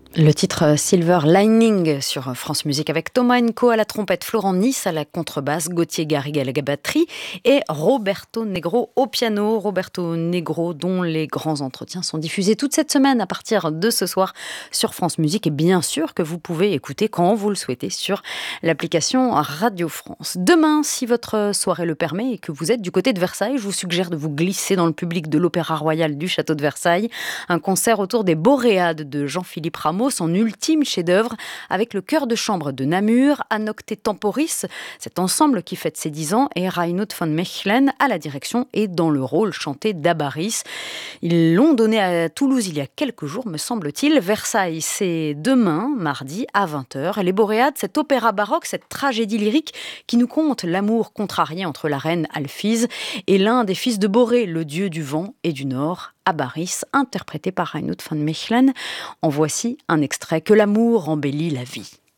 Le titre Silver Lining sur France Musique avec Thomas Enco à la trompette, Florent Nice à la contrebasse, Gauthier Garrigue à la batterie et Roberto Negro au piano. Roberto Negro dont les grands entretiens sont diffusés toute cette semaine à partir de ce soir sur France Musique et bien sûr que vous pouvez écouter quand vous le souhaitez sur l'application Radio France. Demain, si votre soirée le permet et que vous êtes du côté de Versailles, je vous suggère de vous glisser dans le public de l'Opéra Royal du Château de Versailles. Un concert autour des Boréades de Jean-Philippe Rameau, son ultime chef-d'œuvre, avec le chœur de chambre de Namur, Anocte Temporis, cet ensemble qui fête ses 10 ans, et Reinhard von Mechelen à la direction et dans le rôle chanté d'Abaris. Ils l'ont donné à Toulouse il y a quelques jours, me semble-t-il. Versailles, c'est demain, mardi, à 20h. Les Boréades, cet opéra baroque, cette tragédie lyrique qui nous conte l'amour contrarié entre la reine Alphys et l'un des fils de Borée, le dieu du vent et du nord, Abaris, interprété par Reinhard von Mechelen. En voici un extrait: Que l'amour embellit la vie.